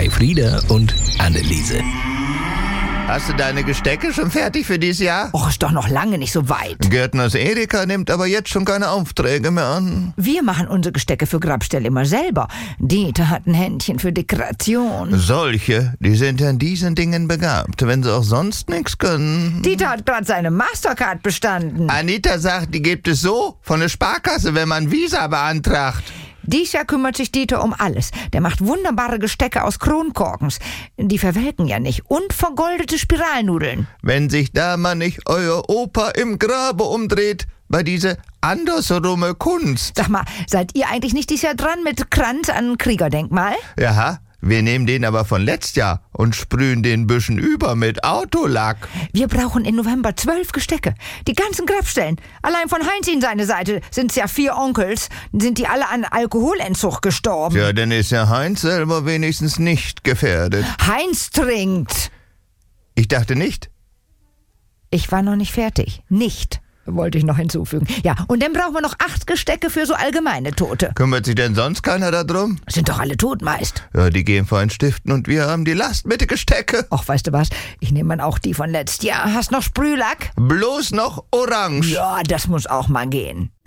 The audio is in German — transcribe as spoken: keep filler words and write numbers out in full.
Elfriede und Anneliese. Hast du deine Gestecke schon fertig für dieses Jahr? Och, ist doch noch lange nicht so weit. Gärtners Erika nimmt aber jetzt schon keine Aufträge mehr an. Wir machen unsere Gestecke für Grabstelle immer selber. Dieter hat ein Händchen für Dekoration. Solche, die sind in diesen Dingen begabt, wenn sie auch sonst nichts können. Dieter hat gerade seine Mastercard bestanden. Anita sagt, die gibt es so von der Sparkasse, wenn man Visa beantragt. Dies Jahr kümmert sich Dieter um alles. Der macht wunderbare Gestecke aus Kronkorkens. Die verwelken ja nicht. Und vergoldete Spiralnudeln. Wenn sich da mal nicht euer Opa im Grabe umdreht, bei diese andersrumme Kunst. Sag mal, seid ihr eigentlich nicht dieses Jahr dran mit Kranz an Kriegerdenkmal? Ja, wir nehmen den aber von letztes Jahr und sprühen den bisschen über mit Autolack. Wir brauchen im November zwölf Gestecke. Die ganzen Grabstellen. Allein von Heinz in seine Seite sind es ja vier Onkels. Sind die alle an Alkoholentzug gestorben. Ja, dann ist ja Heinz selber wenigstens nicht gefährdet. Heinz trinkt. Ich dachte nicht. Ich war noch nicht fertig. Nicht. Wollte ich noch hinzufügen. Ja, und dann brauchen wir noch acht Gestecke für so allgemeine Tote. Kümmert sich denn sonst keiner darum? Sind doch alle tot meist. Ja, die gehen fein stiften und wir haben die Last mit den Gestecke. Och, weißt du was? Ich nehme dann auch die von letztes Jahr. Hast noch Sprühlack? Bloß noch orange. Ja, das muss auch mal gehen.